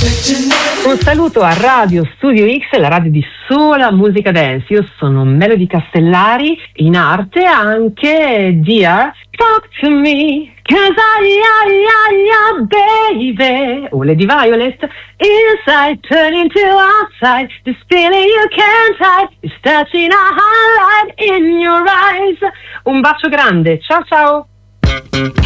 Un saluto a Radio Studio X, la radio di sola musica dance. Io sono Melody Castellari, in arte anche Dear Talk to Me, 'cause baby, o Lady Violet, inside turning to outside, this feeling you can't hide, is touching a highlight in your eyes. Un bacio grande, ciao ciao.